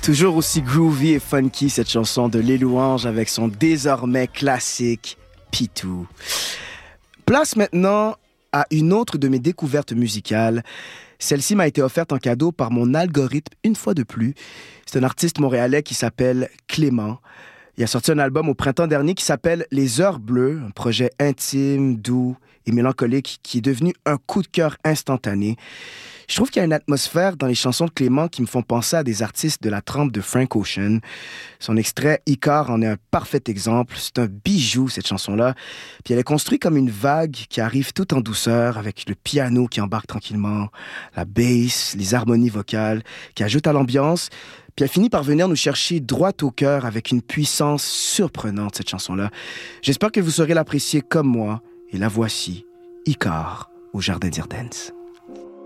Toujours aussi groovy et funky, cette chanson de Les Louanges avec son désormais classique Pitou. Place maintenant à une autre de mes découvertes musicales. Celle-ci m'a été offerte en cadeau par mon algorithme une fois de plus. C'est un artiste montréalais qui s'appelle Clément. Il a sorti un album au printemps dernier qui s'appelle Les Heures Bleues, un projet intime, doux et mélancolique qui est devenu un coup de cœur instantané. Je trouve qu'il y a une atmosphère dans les chansons de Clément qui me font penser à des artistes de la trempe de Frank Ocean. Son extrait Icar en est un parfait exemple. C'est un bijou, cette chanson-là. Puis elle est construite comme une vague qui arrive tout en douceur avec le piano qui embarque tranquillement, la bass, les harmonies vocales qui ajoutent à l'ambiance. Puis elle finit par venir nous chercher droit au cœur avec une puissance surprenante, cette chanson-là. J'espère que vous saurez l'apprécier comme moi. Et la voici, Icar, au Jardin d'Irdennes.